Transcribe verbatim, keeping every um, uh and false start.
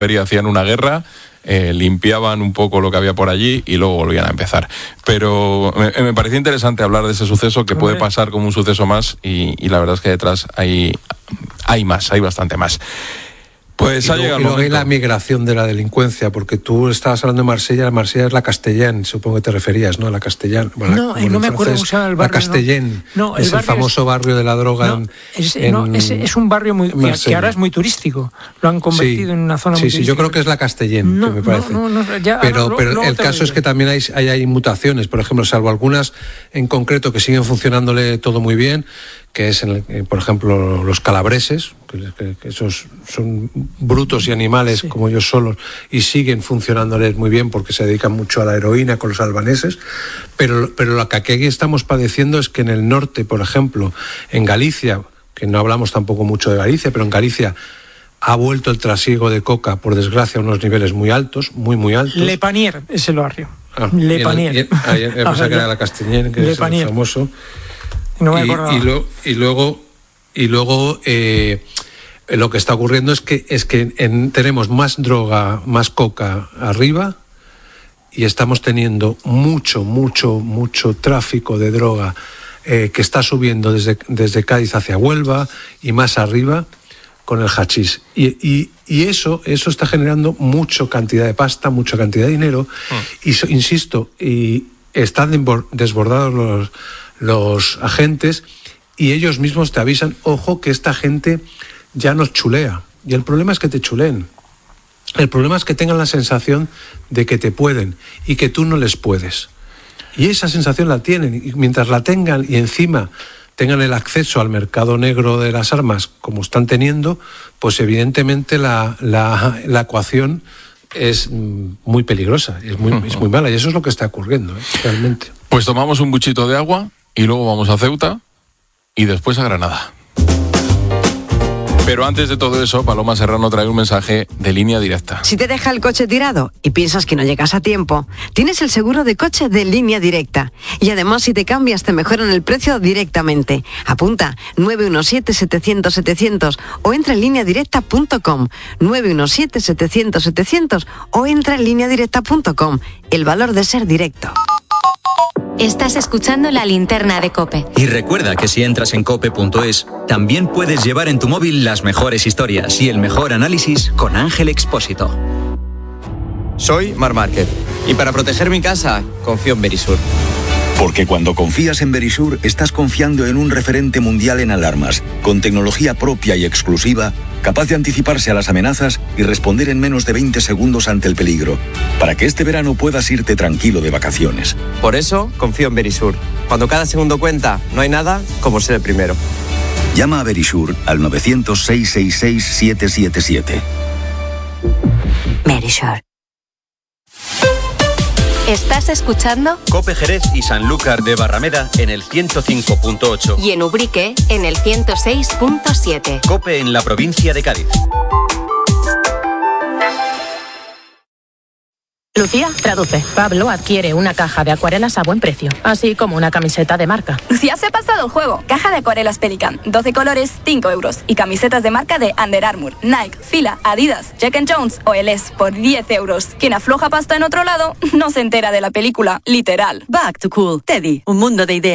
hacían una guerra, eh, limpiaban un poco lo que había por allí y luego volvían a empezar. Pero me, me parecía interesante hablar de ese suceso que puede pasar como un suceso más y, y la verdad es que detrás hay, hay más, hay bastante más. Pues y ha luego, llegado el y luego hay momento. la migración de la delincuencia, porque tú estabas hablando de Marsella, Marsella es la Castellén, supongo que te referías, ¿no? La Castellán. Bueno, no, la, no me acuerdo cómo se llama el barrio. La Castellén, no. No, el es el famoso es, barrio de la droga no, en, es, en no, es, es un barrio muy que, que ahora es muy turístico, lo han convertido sí, en una zona sí, muy sí, turística. Sí, yo creo que es la Castellén, no, que me parece. No, no, no, ya, pero no, pero no, el caso es que también hay, hay, hay mutaciones, por ejemplo, salvo algunas en concreto que siguen funcionándole todo muy bien, que es, en el, por ejemplo, los calabreses, que, que, que esos son brutos y animales sí. como ellos solos y siguen funcionándoles muy bien porque se dedican mucho a la heroína con los albaneses, pero, pero lo que aquí estamos padeciendo es que en el norte, por ejemplo, en Galicia, que no hablamos tampoco mucho de Galicia, pero en Galicia ha vuelto el trasiego de coca, por desgracia, a unos niveles muy altos, muy, muy altos. Le Panier es el barrio. Ah, Le Panier. Y el, y el, ah, pensaba que era la Castellén, que Le es Panier. el famoso. No me y, y, lo, y luego, y luego eh, lo que está ocurriendo es que, es que en, tenemos más droga, más coca arriba y estamos teniendo mucho, mucho, mucho tráfico de droga eh, que está subiendo desde, desde Cádiz hacia Huelva y más arriba con el hachís. Y, y, y eso, eso está generando mucha cantidad de pasta, mucha cantidad de dinero mm. y, so, insisto, y están desbordados los... los agentes y ellos mismos te avisan, ojo que esta gente ya nos chulea. Y el problema es que te chuleen. El problema es que tengan la sensación de que te pueden y que tú no les puedes. Y esa sensación la tienen. Y mientras la tengan y encima tengan el acceso al mercado negro de las armas como están teniendo, pues evidentemente la, la, la ecuación es muy peligrosa, es muy, es muy mala. Y eso es lo que está ocurriendo, ¿eh? Realmente. Pues tomamos un buchito de agua y luego vamos a Ceuta y después a Granada. Pero antes de todo eso, Paloma Serrano trae un mensaje de Línea Directa. Si te deja el coche tirado y piensas que no llegas a tiempo, tienes el seguro de coche de Línea Directa. Y además, si te cambias, te mejoran el precio directamente. Apunta nueve uno siete, setecientos, setecientos o entra en línea directa punto com. nueve uno siete, setecientos, setecientos o entra en línea directa punto com. El valor de ser directo. Estás escuchando La Linterna de COPE. Y recuerda que si entras en cope punto es, también puedes llevar en tu móvil las mejores historias y el mejor análisis con Ángel Expósito. Soy Marc Márquez y para proteger mi casa confío en Verisur. Porque cuando confías en Verisur, estás confiando en un referente mundial en alarmas, con tecnología propia y exclusiva, capaz de anticiparse a las amenazas y responder en menos de veinte segundos ante el peligro, para que este verano puedas irte tranquilo de vacaciones. Por eso, confío en Verisur. Cuando cada segundo cuenta, no hay nada como ser el primero. Llama a Verisur al nueve cero cero, seis seis seis, siete siete siete. Verisur. ¿Estás escuchando? COPE Jerez y Sanlúcar de Barrameda en el ciento cinco punto ocho. Y en Ubrique en el ciento seis punto siete. COPE en la provincia de Cádiz. Lucía, traduce. Pablo adquiere una caja de acuarelas a buen precio, así como una camiseta de marca. Lucía se ha pasado el juego. Caja de acuarelas Pelican, doce colores, cinco euros. Y camisetas de marca de Under Armour, Nike, Fila, Adidas, Jack and Jones o Eles por diez euros. Quien afloja pasta en otro lado no se entera de la película, literal. Back to Cool, Teddy, un mundo de ideas.